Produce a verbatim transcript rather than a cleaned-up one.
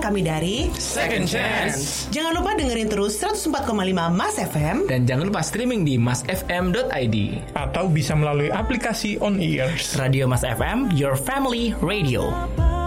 kami dari Second Chance. Jangan lupa dengerin terus seratus empat koma lima Mas F M. Dan jangan lupa streaming di mas f m dot i d. Atau bisa melalui aplikasi On Ears. Radio Mas F M, your family radio.